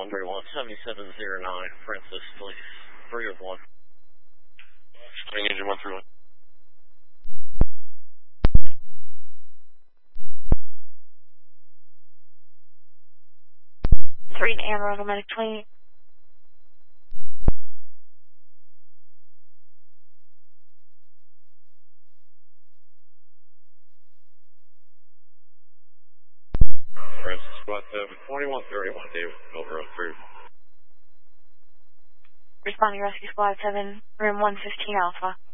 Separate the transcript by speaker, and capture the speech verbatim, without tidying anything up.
Speaker 1: Number one seventy-seven zero nine, Francis, please. Three of one. Starting engine one through one.
Speaker 2: Three and automatic twenty.
Speaker 1: Francis, squad seven, twenty-one thirty-one, David, over on three.
Speaker 2: Responding rescue squad seven, room one fifteen alpha.